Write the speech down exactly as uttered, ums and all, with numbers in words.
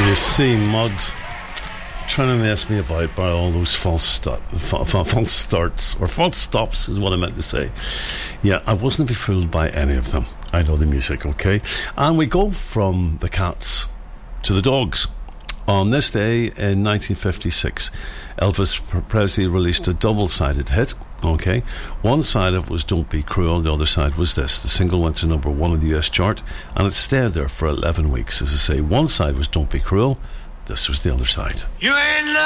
You see, Mugs trying to mess me about by all those false, stu- fa- fa- false starts, or false stops is what I meant to say. Yeah, I wasn't to be fooled by any of them. I know the music, okay? And we go from the Cats to the Dogs. On this day in nineteen fifty-six, Elvis Presley released a double-sided hit, okay? One side of it was Don't Be Cruel, the other side was this. The single went to number one in the U S chart, and it stayed there for eleven weeks. As I say, one side was Don't Be Cruel, this was the other side. You ain't